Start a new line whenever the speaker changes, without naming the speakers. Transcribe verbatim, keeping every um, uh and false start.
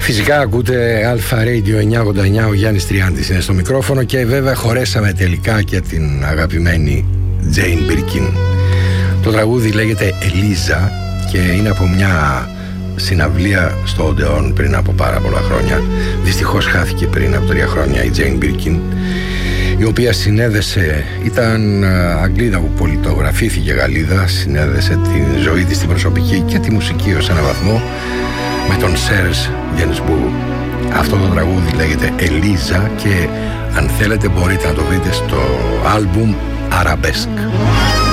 Φυσικά ακούτε Αλφα Radio εννιακόσια ογδόντα εννιά, ο Γιάννης Τριάντης είναι στο μικρόφωνο και βέβαια χωρέσαμε τελικά και την αγαπημένη Jane Birkin. Το τραγούδι λέγεται Ελίζα και είναι από μια συναυλία στο Οντεόν πριν από πάρα πολλά χρόνια. Δυστυχώς χάθηκε πριν από τρία χρόνια η Jane Birkin, η οποία συνέδεσε, ήταν Αγγλίδα που πολιτογραφήθηκε Γαλλίδα, συνέδεσε τη ζωή της, την προσωπική και τη μουσική ως έναν βαθμό με τον Serge Gainsbourg. Αυτό το τραγούδι λέγεται Ελίζα και αν θέλετε μπορείτε να το βρείτε στο άλμπουμ Arabesque.